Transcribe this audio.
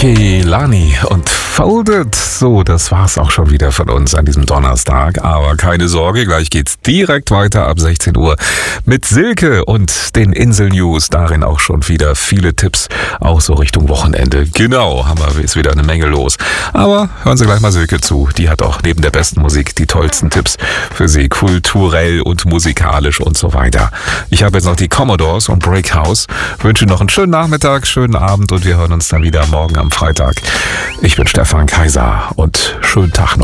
Kehlani und Folded. So, das war's auch schon wieder von uns an diesem Donnerstag. Aber keine Sorge, gleich geht's direkt weiter ab 16 Uhr mit Silke und den Insel-News. Darin auch schon wieder viele Tipps, auch so Richtung Wochenende. Genau, ist wieder eine Menge los. Aber hören Sie gleich mal Silke zu. Die hat auch neben der besten Musik die tollsten Tipps für Sie, kulturell und musikalisch und so weiter. Ich habe jetzt noch die Commodores und Breakhouse. Wünsche noch einen schönen Nachmittag, schönen Abend und wir hören uns dann wieder morgen am Freitag. Ich bin Stefan Kaiser und schönen Tag noch.